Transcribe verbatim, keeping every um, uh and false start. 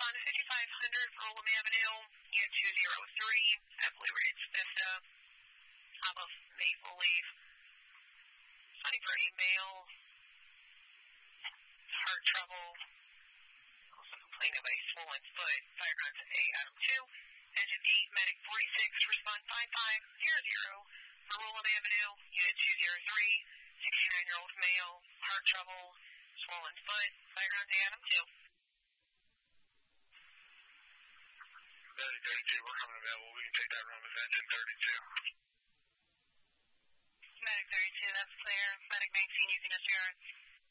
respond to fifty-five hundred Roland Avenue, Unit two oh three, at Blue Ridge Vista, top of Maple Leaf. Signing for a male, heart trouble, also complaining of a swollen foot, diagram to A Adam two, engine eight, medic forty-six, respond five five zero zero, for Roland Avenue, Unit two oh three, sixty-nine-year-old male, heart trouble, swollen foot, diagram to Adam two. Medic thirty-two, we're coming available. We can take that room as engine thirty-two. Medic thirty-two, that's clear. Medic nineteen, you can disregard.